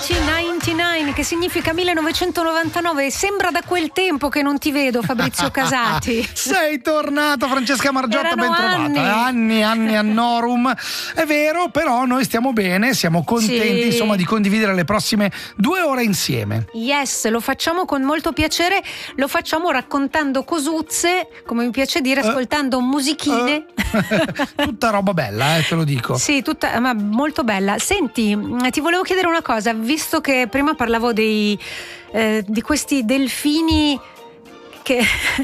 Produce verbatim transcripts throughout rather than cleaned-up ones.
millenovecentonovantanove, che significa millenovecentonovantanove. Sembra da quel tempo che non ti vedo, Fabrizio Casati. Sei tornata, Francesca Margiotta, Erano ben trovata. anni. anni, anni annorum. È vero, però noi stiamo bene, siamo contenti, Sì. insomma, di condividere le prossime due ore insieme. Yes, lo facciamo con molto piacere, lo facciamo raccontando cosuzze, come mi piace dire, ascoltando musichine. Eh, tutta roba bella, eh, te lo dico. Sì, tutta, ma molto bella. Senti, ti volevo chiedere una cosa, visto che prima parlavo dei, eh, di questi delfini che,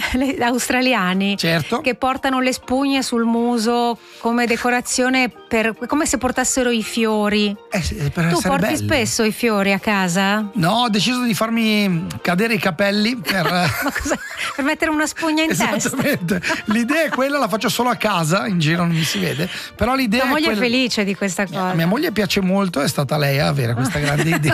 australiani, Certo. che portano le spugne sul muso come decorazione, per, come se portassero i fiori. Eh, sì, per Tu essere porti belli. spesso i fiori a casa? No, ho deciso di farmi cadere i capelli per... Ma cosa? Per mettere una spugna in testa? Esattamente. L'idea è quella, la faccio solo a casa, in giro non mi si vede, però l'idea Tua è moglie quella... è felice di questa cosa. A mia moglie piace molto, è stata lei a avere questa grande idea.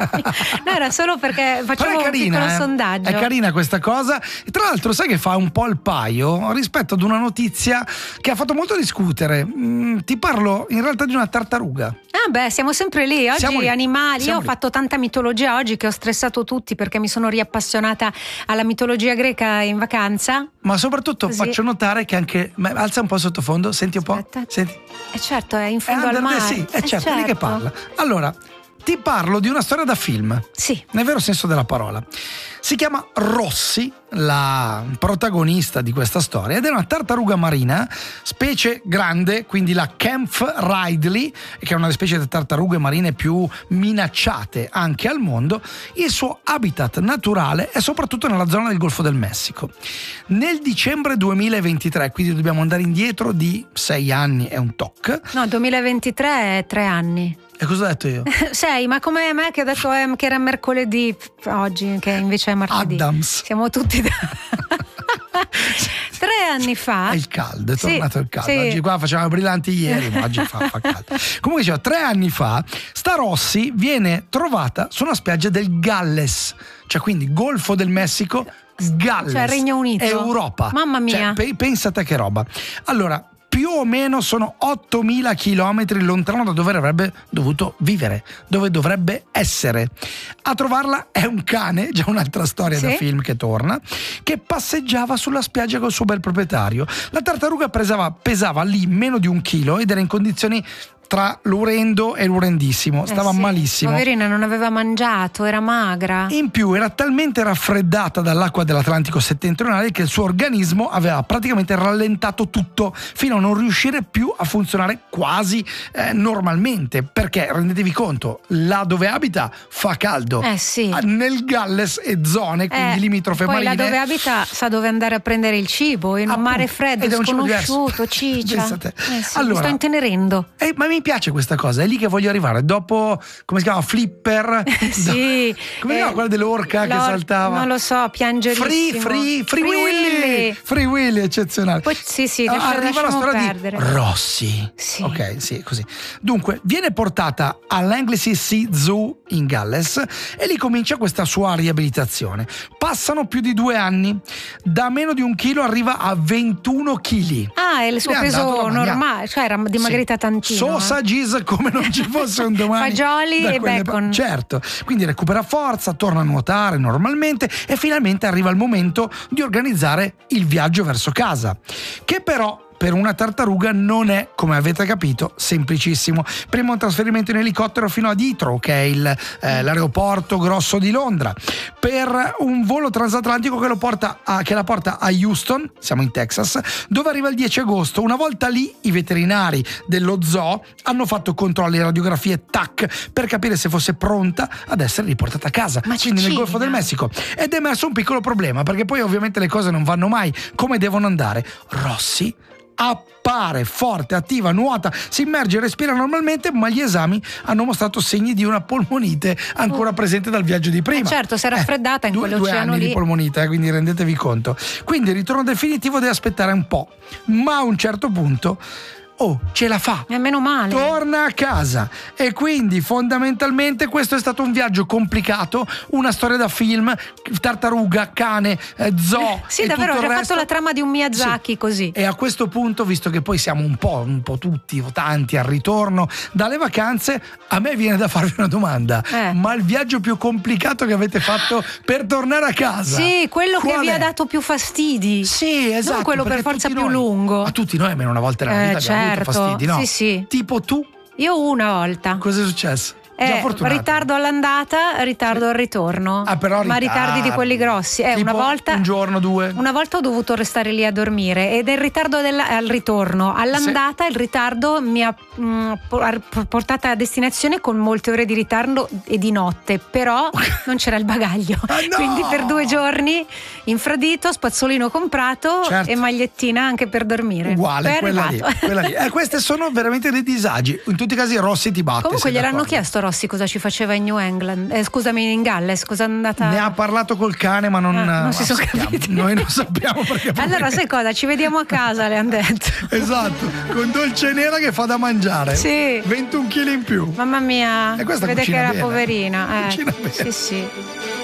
No, era solo perché Però facciamo è un carina, piccolo eh. sondaggio. È carina questa cosa. E tra l'altro sai che fa un po' il paio rispetto ad una notizia che ha fatto molto discutere. Mm, ti parlo in realtà di una tartaruga. Ah beh, siamo sempre lì. Oggi Siamo lì. animali. Siamo Io ho lì. fatto tanta mitologia oggi che ho stressato tutti perché mi sono riappassionata alla mitologia greca in vacanza. Ma soprattutto Così. faccio notare che anche ma alza un po' sottofondo, senti un po'. Aspetta. Senti. E certo, è in È fondo al Under the mare. Sea. È Eh, certo, è lì che parla. Allora, ti parlo di una storia da film. Sì. Nel vero senso della parola. Si chiama Rossi, la protagonista di questa storia, ed è una tartaruga marina, specie grande, quindi la Kempf Ridley, che è una delle specie di tartarughe marine più minacciate anche al mondo. Il suo habitat naturale è soprattutto nella zona del Golfo del Messico. Nel dicembre duemilaventitré, quindi dobbiamo andare indietro di sei anni e un toc. No, duemilaventitré è tre anni. E cosa ho detto io? Sei, ma come me che ho detto eh, che era mercoledì oggi, che invece è martedì. Adams. Siamo tutti da... Tre anni fa. È il caldo, è Sì, tornato il caldo. sì. Oggi qua facevamo brillanti ieri, ma oggi fa, fa caldo. Comunque dicevo, tre anni fa sta Rossi viene trovata su una spiaggia del Galles, cioè quindi Golfo del Messico, Galles, Cioè Regno Unito. Europa. Mamma mia. Cioè, pe- pensate che roba. Allora, più o meno sono ottomila chilometri lontano da dove avrebbe dovuto vivere, dove dovrebbe essere. A trovarla è un cane, già un'altra storia Sì. da film che torna, che passeggiava sulla spiaggia col suo bel proprietario. La tartaruga pesava, pesava lì meno di un chilo ed era in condizioni tra l'urendo e l'urendissimo, stava Eh sì, malissimo. Poverina, non aveva mangiato, era magra. In più era talmente raffreddata dall'acqua dell'Atlantico settentrionale che il suo organismo aveva praticamente rallentato tutto fino a non riuscire più a funzionare quasi eh, normalmente, perché rendetevi conto, là dove abita fa caldo. Eh sì. Nel Galles e zone, quindi Eh, limitrofe poi marine. là dove abita sa dove andare a prendere il cibo, in un Appunto, mare freddo, ed è un cibo sconosciuto, diverso. ciccia. Pensa te. Eh sì, Allora- mi sto intenerendo. Eh, ma mi piace questa cosa, è lì che voglio arrivare. Dopo, come si chiama? Flipper? Sì. Come si chiama Eh, quella dell'orca che l'or- saltava? Non lo so, piangerissimo. Free, free, free, Free Willy. Willy. Free Willy, eccezionale. Poi, sì, sì, Ah, lascia- arriva la lasciamo storia perdere. di Rossi. Sì. Ok, sì, così. Dunque, viene portata all'Anglesey Sea Zoo in Galles e lì comincia questa sua riabilitazione. Passano più di due anni, da meno di un chilo arriva a ventuno chili. Ah, è il suo Le ha dato peso da mangiare. normale, cioè era dimagrita Sì. tantino. Sausages come non ci fosse un domani. Fagioli da e quelle bacon. pa- certo, quindi recupera forza, torna a nuotare normalmente e finalmente arriva il momento di organizzare il viaggio verso casa, che però per una tartaruga non è, come avete capito, semplicissimo. Prima un trasferimento in elicottero fino a Heathrow, che è il, eh, l'aeroporto grosso di Londra, per un volo transatlantico che, lo porta a, che la porta a Houston, siamo in Texas, dove arriva il dieci agosto. Una volta lì i veterinari dello zoo hanno fatto controlli e radiografie T A C per capire se fosse pronta ad essere riportata a casa, Ma quindi nel Cicina. Golfo del Messico. Ed è emerso un piccolo problema, perché poi ovviamente le cose non vanno mai come devono andare. Rossi appare forte, attiva, nuota, si immerge e respira normalmente, ma gli esami hanno mostrato segni di una polmonite ancora presente dal viaggio di prima. Eh certo, si è raffreddata in due, due quell'oceano anni lì. di polmonite, eh, quindi rendetevi conto. Quindi il ritorno definitivo deve aspettare un po', ma a un certo punto oh, ce la fa. E meno male. Torna a casa. E quindi fondamentalmente questo è stato un viaggio complicato, una storia da film, tartaruga, cane, eh, zoo. Sì, e davvero, ho tutto già il fatto resto. la trama di un Miyazaki, Sì. così. E a questo punto, visto che poi siamo un po', un po' tutti, tanti al ritorno dalle vacanze, a me viene da farvi una domanda. Eh. Ma il viaggio più complicato che avete fatto per tornare a casa? Sì, quello Qual che vi è? ha dato più fastidi. Sì, esatto. Non quello per perché forza tutti più noi- lungo. A tutti noi almeno una volta nella Eh, vita abbiamo certo. avuto fastidi, no? Sì, sì. Tipo tu, Io una volta. cosa è successo? Già Eh, fortunata. ritardo all'andata, ritardo al ritorno. Ah, però ma ritardi di quelli grossi. Eh, Tipo una volta un giorno, due. Una volta ho dovuto restare lì a dormire ed è il ritardo del, al ritorno. All'andata il ritardo mi ha mh, por- portata a destinazione con molte ore di ritardo e di notte, però non c'era il bagaglio. Ah, no! Quindi per due giorni infradito, spazzolino comprato, Certo. e magliettina anche per dormire. Uguale, Poi è quella lì, arrivato. quella lì. Eh, queste sono veramente dei disagi. In tutti i casi Rossi ti batte. Comunque sei gliel'hanno d'accordo? chiesto Rossi cosa ci faceva in New England, eh, scusami, in Galles, cosa è andata. Ne ha parlato col cane, ma non, Ah, non si sono sappiamo. capiti. Noi non sappiamo perché. Allora sai cosa? Ci vediamo a casa, le hanno detto. Esatto, con dolce nera che fa da mangiare. Sì. ventuno chili in più. Mamma mia, E questa vede che cucina era bene. poverina. Eh, Cucina bene. sì, sì.